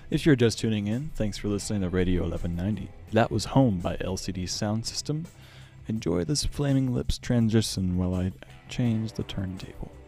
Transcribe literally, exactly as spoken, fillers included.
If you're just tuning in, thanks for listening to Radio eleven ninety. That was Home by L C D Sound System. Enjoy this Flaming Lips transition while I change the turntable.